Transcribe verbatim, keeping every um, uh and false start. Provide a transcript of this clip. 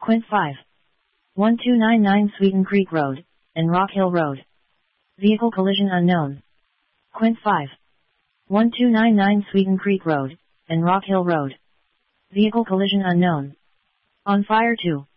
Quint five. one two nine nine Sweeten Creek Road, and Rock Hill Road. Vehicle collision unknown. Quint five. one two nine nine Sweeten Creek Road, and Rock Hill Road. Vehicle collision unknown. On fire two.